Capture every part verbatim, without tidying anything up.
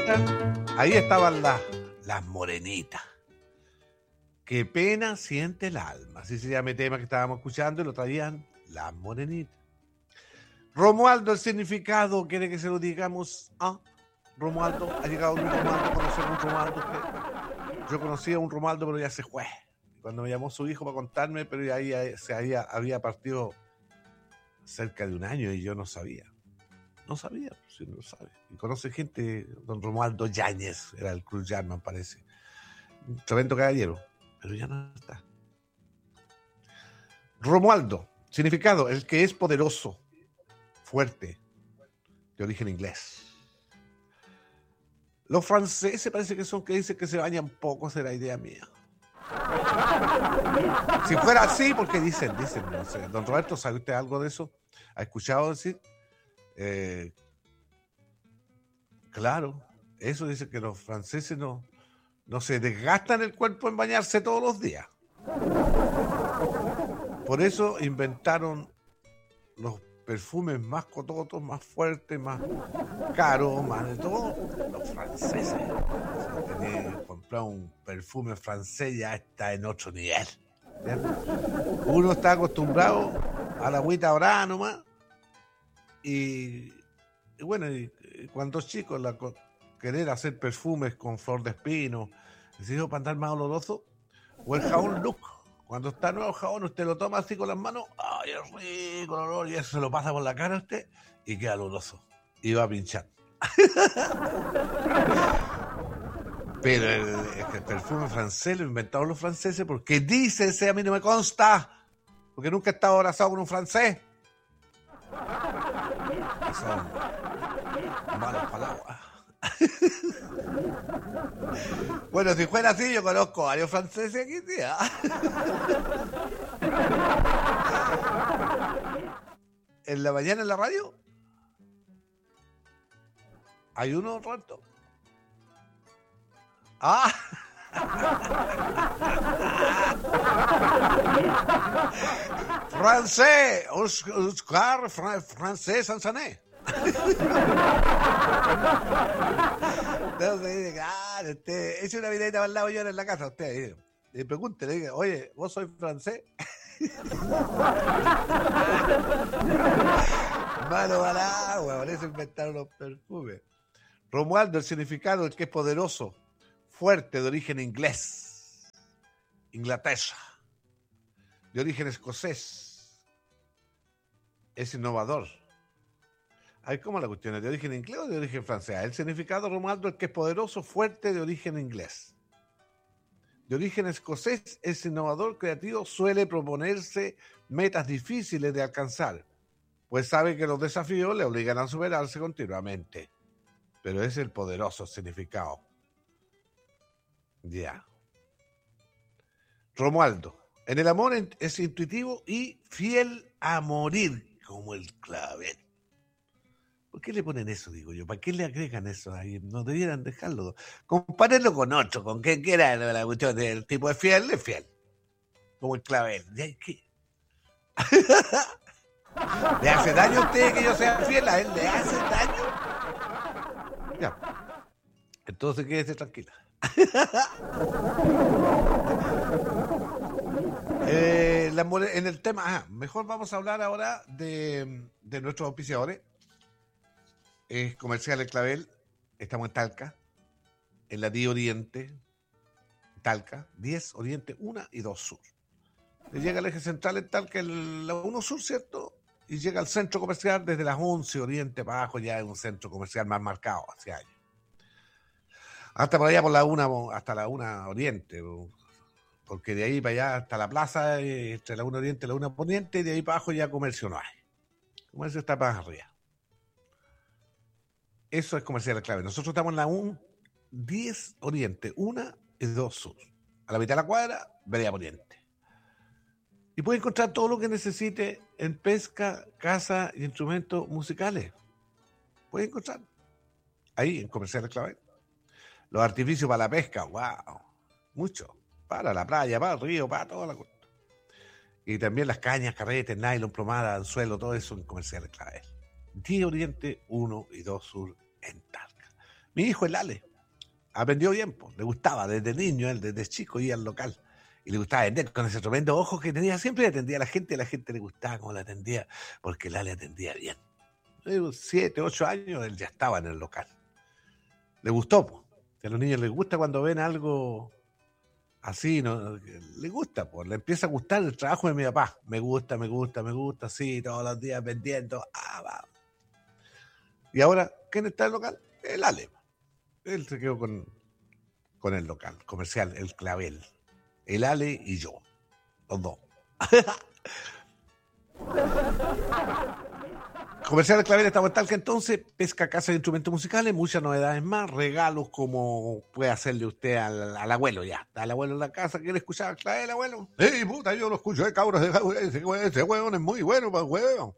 Ahí estaban las, las morenitas. Qué pena siente el alma. Así se llama el tema que estábamos escuchando y lo traían las morenitas. Romualdo, el significado, ¿quiere que se lo digamos? ¿Ah? Romualdo, ha llegado un Romualdo, conocer un Romualdo. Yo conocía a un Romualdo, pero ya se fue. Cuando me llamó su hijo para contarme, pero ya ahí se había, había partido cerca de un año y yo no sabía. No sabía, si no lo sabe. Y conoce gente, don Romualdo Yáñez, era el Cruz Jarman, parece. Un tremendo caballero, pero ya no está. Romualdo, significado, el que es poderoso, fuerte, de origen inglés. Los franceses parece que son que dicen que se bañan poco, será idea mía. Si fuera así, porque dicen, dicen, no sé. Don Roberto, ¿sabe usted algo de eso? ¿Ha escuchado decir? Eh, claro, eso dice que los franceses no, no se desgastan el cuerpo en bañarse todos los días. Por eso inventaron los perfumes más cototos, más fuertes, más caros, más de todo. Los franceses. Si tenés que comprar un perfume francés ya está en otro nivel. ¿Cierto? Uno está acostumbrado a la agüita dorada nomás. Y, y bueno, y, y cuando chicos la, querer hacer perfumes con flor de espino, decidió para andar más oloroso, o el jabón Look. Cuando está nuevo jabón, usted lo toma así con las manos, ¡ay, es rico el olor! Y eso se lo pasa por la cara a usted y queda oloroso. Y va a pinchar. Pero el, el perfume francés lo inventaron los franceses porque dícense, a mí no me consta, porque nunca he estado abrazado con un francés. Son malas palabras. Bueno, si fuera así, yo conozco a varios franceses aquí, tía. En la mañana en la radio hay uno rato. Ah. Francés, Oscar, francés, Sansané. Entonces dice, claro, usted, eche una miradita para el lado yo en la casa, usted, y pregúntele, diga, oye, ¿vos sois francés? Mano al agua, por eso inventaron los perfumes. Romualdo, el significado, el que es poderoso, fuerte, de origen inglés, Inglaterra, de origen escocés, es innovador. Ay, ¿cómo la cuestión es? ¿De origen inglés o de origen francés? El significado, Romualdo, el que es poderoso, fuerte, de origen inglés. De origen escocés, es innovador, creativo, suele proponerse metas difíciles de alcanzar, pues sabe que los desafíos le obligan a superarse continuamente. Pero es el poderoso significado. Ya. Yeah. Romualdo, en el amor es intuitivo y fiel a morir, como el clavel. ¿Por qué le ponen eso, digo yo? ¿Para qué le agregan eso ahí? No debieran dejarlo. Compárenlo con otro, con qué era la cuestión del tipo de fiel, es fiel. Como el clavel. ¿Qué? ¿Le hace daño a usted que yo sea fiel? ¿A él le hace daño? Ya. Entonces quédese tranquila. eh, la, en el tema, ah, mejor vamos a hablar ahora de, de nuestros auspiciadores. Es Comercial El Clavel, estamos en Talca, en la diez Oriente, Talca, diez Oriente, uno y dos Sur. Le llega al eje central en Talca, el, la uno Sur, ¿cierto? Y llega al centro comercial desde las once Oriente para abajo, ya es un centro comercial más marcado hacia allá. Hasta por allá por la una, hasta la una Oriente, porque de ahí para allá hasta la plaza, entre la una Oriente y la una Poniente, y de ahí para abajo ya comercio no hay. Comercio está para arriba. Eso es Comercial El Clavel. Nosotros estamos en la un, diez Oriente, uno y dos Sur. A la mitad de la cuadra, Vereda Poniente. Y puede encontrar todo lo que necesite en pesca, caza y instrumentos musicales. Puede encontrar ahí en Comercial El Clavel. Los artificios para la pesca, wow, mucho. Para la playa, para el río, para toda la costa. Y también las cañas, carretes, nylon, plomada, anzuelo, todo eso en Comercial El Clavel. diez Oriente, uno y dos Sur en Talca. Mi hijo, el Ale, aprendió bien, pues, le gustaba desde niño, él desde chico iba al local. Y le gustaba vender con ese tremendo ojo que tenía, siempre atendía a la gente, y a la gente le gustaba cómo la atendía, porque el Ale atendía bien. Luego, siete, ocho años, él ya estaba en el local. Le gustó, pues. A los niños les gusta cuando ven algo así, ¿no? Le gusta, pues, le empieza a gustar el trabajo de mi papá. Me gusta, me gusta, me gusta, sí, todos los días vendiendo. Ah, va. Y ahora, ¿quién está en el local? El Ale. Él se quedó con, con el local comercial, el Clavel. El Ale y yo, los dos. Comercial del Clavel está en Talca, entonces, pesca, casa de instrumentos musicales, muchas novedades más, regalos como puede hacerle usted al, al abuelo ya. Está el abuelo en la casa, ¿quiere escuchar al Clavel, abuelo? ¡Ey, puta, yo lo escucho de cabros! Ese, ese huevón es muy bueno para el huevón.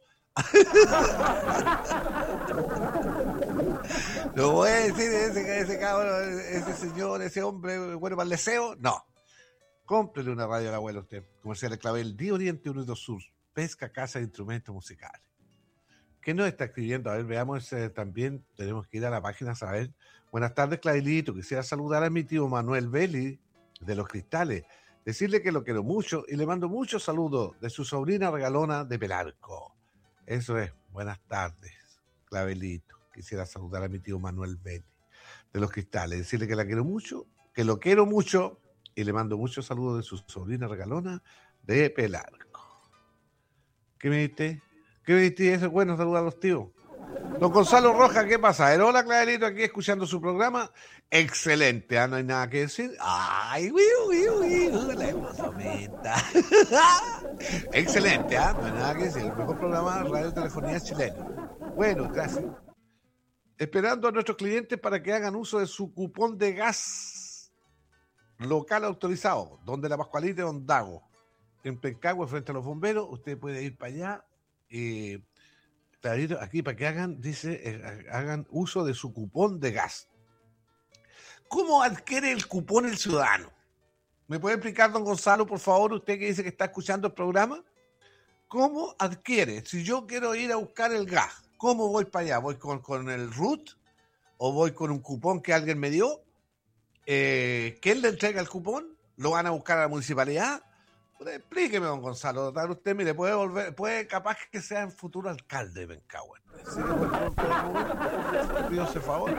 ¿Lo voy a decir ese, ese cabrón, ese señor, ese hombre bueno para el deseo? No. Cómprele una radio al abuelo usted. Comercial del Clavel, Día Oriente Unido Sur. Pesca, casa de instrumentos musicales. ¿Qué nos está escribiendo? A ver, veamos, eh, también tenemos que ir a la página a saber. Buenas tardes, Clavelito. Quisiera saludar a mi tío Manuel Belli de Los Cristales. Decirle que lo quiero mucho y le mando muchos saludos de su sobrina regalona de Pelarco. Eso es. Buenas tardes, Clavelito. Quisiera saludar a mi tío Manuel Belli de Los Cristales. Decirle que la quiero mucho, que lo quiero mucho y le mando muchos saludos de su sobrina regalona de Pelarco. ¿Qué me diste? ¿Qué me diste? Eso es bueno, saludar a los tíos. Don Gonzalo Rojas, ¿qué pasa? Hola, Clavelito, aquí escuchando su programa. Excelente, ¿ah? No hay nada que decir. ¡Ay, uy, uy, uy! La emozamenta. Excelente, ¿ah? No hay nada que decir. El mejor programa de radiotelefonía chilena. Bueno, gracias. Esperando a nuestros clientes para que hagan uso de su cupón de gas local autorizado, donde la Pascualita y Don Dago, en Pencagua, frente a los bomberos. Usted puede ir para allá. Eh, aquí para que hagan, dice, eh, hagan uso de su cupón de gas. ¿Cómo adquiere el cupón el ciudadano? ¿Me puede explicar, don Gonzalo, por favor, usted que dice que está escuchando el programa? ¿Cómo adquiere? Si yo quiero ir a buscar el gas, ¿cómo voy para allá? ¿Voy con, con el R U T? ¿O voy con un cupón que alguien me dio? Eh, ¿Quién le entrega el cupón? ¿Lo van a buscar a la municipalidad? Explíqueme, don Gonzalo. Usted, mire, puede volver, puede capaz que sea en futuro alcalde de Pencagua. ¿Sí? Pido ese favor.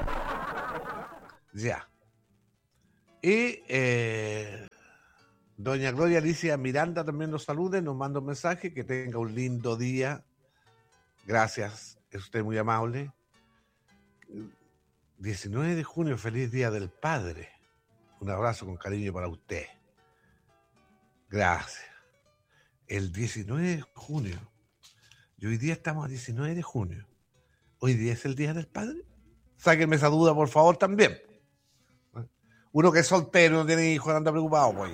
Ya. Y eh, doña Gloria Alicia Miranda también nos salude, nos manda un mensaje, que tenga un lindo día. Gracias, es usted muy amable. diecinueve de junio, feliz Día del Padre. Un abrazo con cariño para usted. Gracias. El diecinueve de junio. Y hoy día estamos a diecinueve de junio. ¿Hoy día es el Día del Padre? Sáquenme esa duda, por favor, también. Uno que es soltero, no tiene hijos, anda preocupado, pues.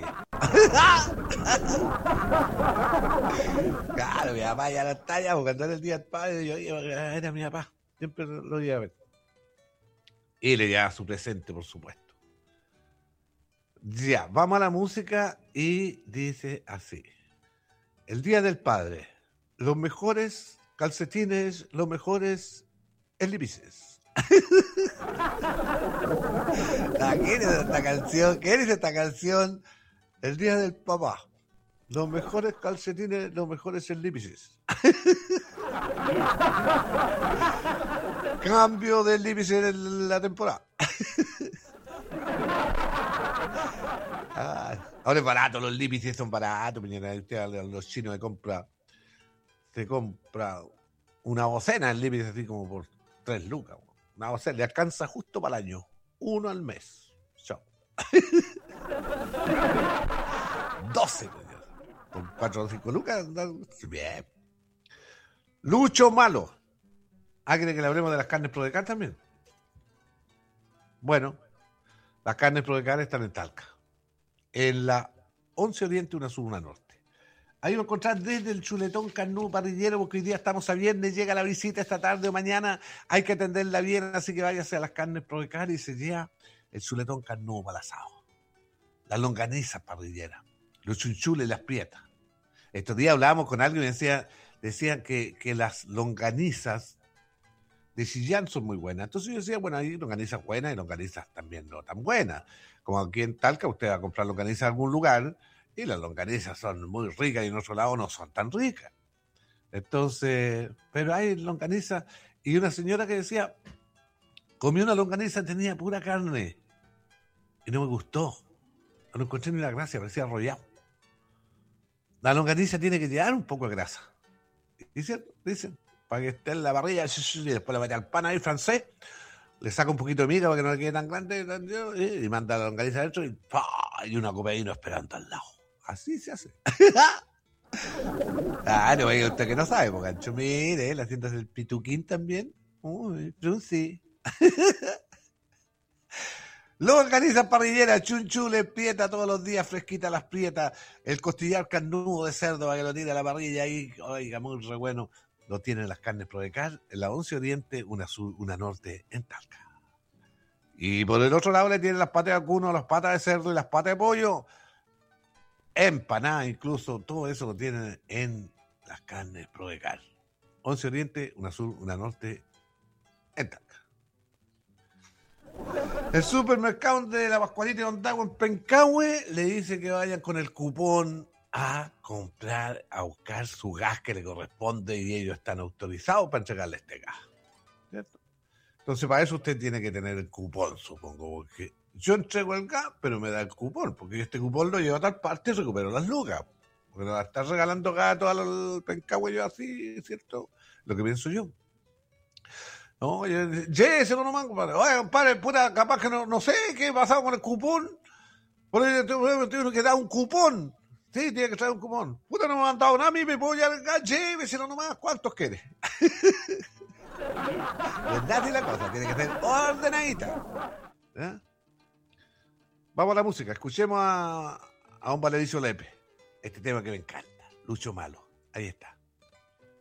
Claro, mi papá ya no está ya, porque cuando era el Día del Padre, yo era mi papá. Siempre lo iba a ver. Y le llevaba su presente, por supuesto. Ya, vamos a la música y dice así. El Día del Padre. Los mejores calcetines, los mejores elipses. ¿Quién es esta canción? ¿Quién es esta canción? El Día del Papá. Los mejores calcetines, los mejores elipses. Cambio de elipse en la temporada. Ah, ahora es barato, los elipses son baratos. Los chinos se compra, se compra una docena de elipses así como por tres lucas. Una docena, le alcanza justo para el año. Uno al mes. Chao. doce. Con cuatro o cinco lucas. Bien. Lucho Malo. ¿Ah, quiere que le hablemos de las carnes Prodecar también? Bueno, las carnes Prodecar están en Talca. En la once Oriente, una Sur, una Norte. Ahí va a encontrar desde el chuletón carnú parrillero, porque hoy día estamos a viernes, llega la visita esta tarde o mañana, hay que atenderla bien, así que váyase a las carnes Prodecar y se lleva el chuletón carnú para el asado. Las longanizas parrilleras, los chunchules y las prietas. Estos días hablábamos con alguien y decía, decían que, que las longanizas de Chillán son muy buenas. Entonces yo decía, bueno, hay longanizas buenas y longanizas también no tan buenas. Como aquí en Talca, usted va a comprar longanizas en algún lugar y las longanizas son muy ricas y en otro lado no son tan ricas. Entonces, pero hay longanizas y una señora que decía, comí una longaniza, tenía pura carne y no me gustó. No encontré ni la gracia, parecía arrollado. La longaniza tiene que llevar un poco de grasa. Dicen, dicen, para que esté en la parrilla y después le mete al pan ahí francés, le saca un poquito de miga para que no le quede tan grande y manda la longaniza adentro y, y una copa de vino esperando al lado. Así se hace. Ah, no, hay usted que no sabe, porque Ancho, mire, las tiendas del Pituquín también. Uy, sí. Longanizas parrilleras, chunchule, prieta todos los días, fresquita las prietas, el costillar carnudo de cerdo para que lo tire a la parrilla ahí, oiga, muy re bueno. Lo tienen las carnes Prodecar, en la once Oriente, una sur, una norte en Talca. Y por el otro lado le tienen las patas de vacuno, las patas de cerdo y las patas de pollo, empanadas incluso, todo eso lo tienen en las carnes Prodecar. once Oriente, una sur, una norte en Talca. El supermercado de la Pascualita y Ondagua en Pencahue le dice que vayan con el cupón a comprar, a buscar su gas que le corresponde y ellos están autorizados para entregarle este gas. ¿Cierto? Entonces para eso usted tiene que tener el cupón, supongo, porque yo entrego el gas, pero me da el cupón, porque este cupón lo llevo a tal parte y recupero las lucas. Porque no va a estar regalando gas a todo el Pencahue yo así, ¿cierto? Lo que pienso yo. No, lléveselo nomás, compadre. Oye, compadre, puta, capaz que no, no sé qué ha pasado con el cupón. Por ahí tengo que dar un cupón. Sí, tiene que traer un cupón. Puta, no me han dado nada a mí, me puedo llevar el gas, lléveselo nomás. ¿Cuántos quiere? ¿Verdad? Y la cosa tiene que ser ordenadita. ¿Eh? Vamos a la música. Escuchemos a, a un Valericio Lepe. Este tema que me encanta. Lucho Malo. Ahí está.